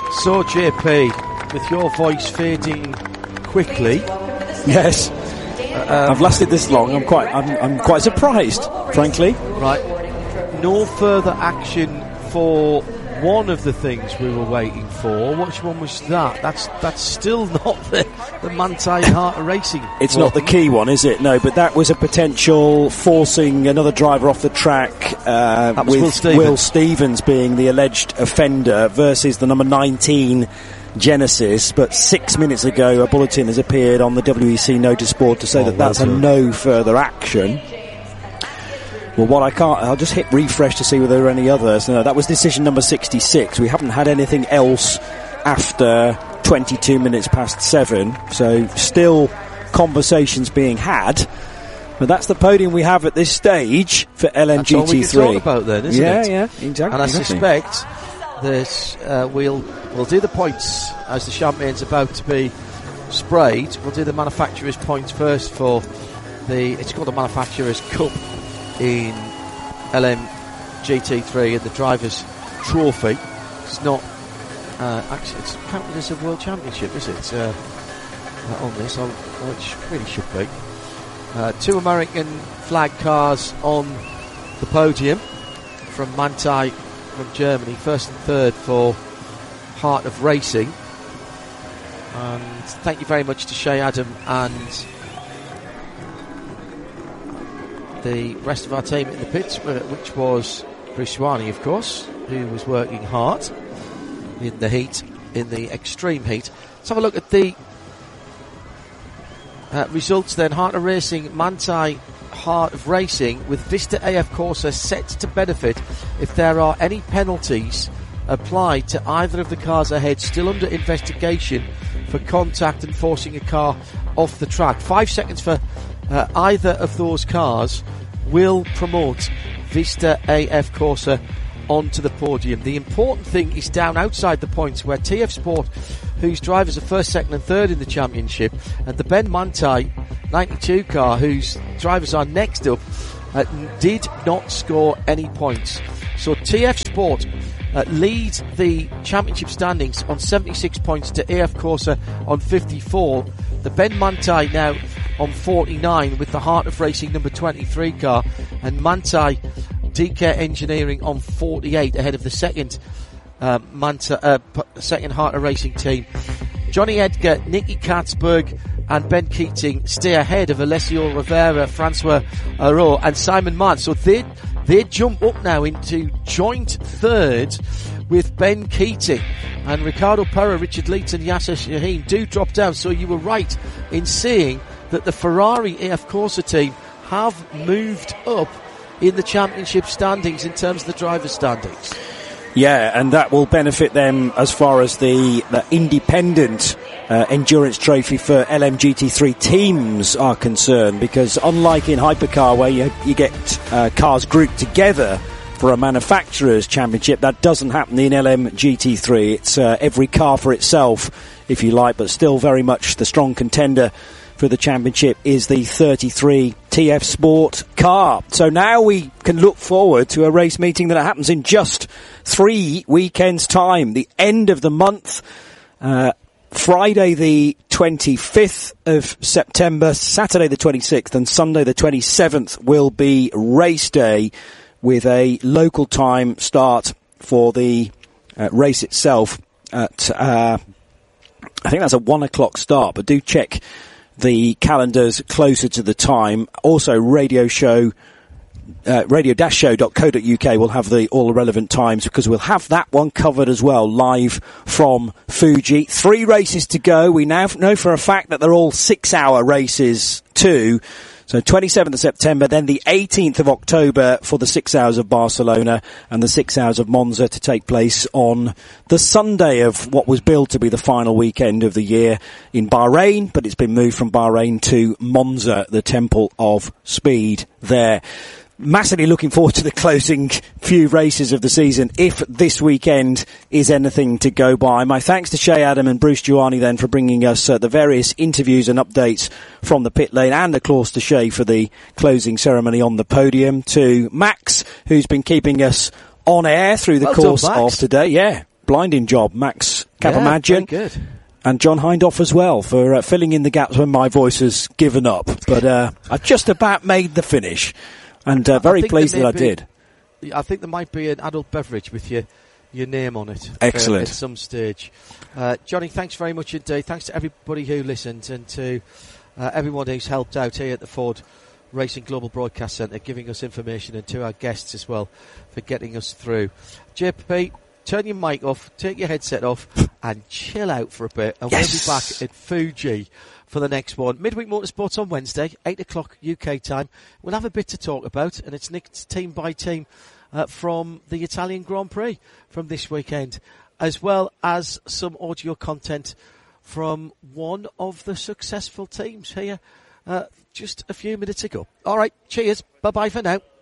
So, JP, with your voice fading quickly. Yes. I've lasted this long. I'm quite surprised, frankly. Right. No further action for one of the things we were waiting for. Which one was that? That's still not the Manthey Heart of Racing. It's not the key one, is it? No, but that was a potential forcing another driver off the track, with Will Stevens being the alleged offender versus the number 19 Genesis. But 6 minutes ago, a bulletin has appeared on the WEC notice board to say that's a no further action. Well, I'll just hit refresh to see whether there are any others. No, that was decision number 66. We haven't had anything else after 22 minutes past 7. So still conversations being had. But that's the podium we have at this stage for LMGT3. That's all we can talk about then, isn't it? Yeah, exactly. And I suspect that we'll do the points as the champagne's about to be sprayed. We'll do the manufacturer's points first for it's called the Manufacturer's Cup in LMGT3 and the Drivers' Trophy. It's not actually, it's counted as a World Championship, is it? On this, it really should be. 2 American flag cars on the podium from Manthey from Germany, first and third for Heart of Racing. And thank you very much to Shea Adam and the rest of our team in the pits, which was Chris Schwani, of course, who was working hard in the heat, in the extreme heat. Let's have a look at the results then. Heart of Racing, Manthey Heart of Racing, with Vista AF Corsa set to benefit if there are any penalties applied to either of the cars ahead, still under investigation for contact and forcing a car off the track. 5 seconds for either of those cars will promote Vista AF Corsa onto the podium. The important thing is down outside the points, where TF Sport, whose drivers are first, second and third in the championship, and the Ben Manthey 92 car, whose drivers are next up, did not score any points. So TF Sport lead the championship standings on 76 points to AF Corsa on 54. The Ben Manthey now on 49 with the Heart of Racing number 23 car, and Manthey DK Engineering on 48 ahead of the second second Heart of Racing team. Johnny Edgar, Nicky Katzberg and Ben Keating stay ahead of Alessio Rivera, Francois Aroux and Simon Mann. So they jump up now into joint third with Ben Keating, and Ricardo Perra, Richard Leeds and Yasser Shaheen do drop down. So you were right in saying that the Ferrari AF Corsa team have moved up in the championship standings in terms of the driver standings. Yeah, and that will benefit them as far as the independent endurance trophy for LMGT3 teams are concerned, because unlike in Hypercar where you get cars grouped together for a manufacturer's championship, that doesn't happen in LMGT3. It's every car for itself, if you like, but still very much the strong contender for the championship is the 33 TF Sport car. So now we can look forward to a race meeting that happens in just 3 weekends' time. The end of the month, Friday the 25th of September, Saturday the 26th and Sunday the 27th will be race day, with a local time start for the race itself at, I think that's a 1 o'clock start, but do check the calendars closer to the time. Also, radio-show.co.uk will have all the relevant times, because we'll have that one covered as well, live from Fuji. 3 races to go. We now know for a fact that they're all 6-hour races too. So 27th of September, then the 18th of October for the 6 hours of Barcelona and the 6 hours of Monza to take place on the Sunday of what was billed to be the final weekend of the year in Bahrain, but it's been moved from Bahrain to Monza, the Temple of Speed there. Massively looking forward to the closing few races of the season, if this weekend is anything to go by. My thanks to Shea Adam and Bruce Giuani then for bringing us the various interviews and updates from the pit lane, and of course to Shea for the closing ceremony on the podium. To Max, who's been keeping us on air through the course of today. Yeah, blinding job. Max Capimagin. Good. And John Hindhoff as well for filling in the gaps when my voice has given up. But I just about made the finish, and very pleased that I did. I think there might be an adult beverage with your name on it. Excellent. At some stage. Johnny, thanks very much indeed. Thanks to everybody who listened and to everyone who's helped out here at the Ford Racing Global Broadcast Centre, giving us information, and to our guests as well for getting us through. JP, turn your mic off, take your headset off, and chill out for a bit. And we'll be back at Fuji for the next one. Midweek Motorsports on Wednesday, 8 o'clock UK time. We'll have a bit to talk about, and it's Nick's team by team from the Italian Grand Prix from this weekend, as well as some audio content from one of the successful teams here just a few minutes ago. All right, cheers. Bye-bye for now.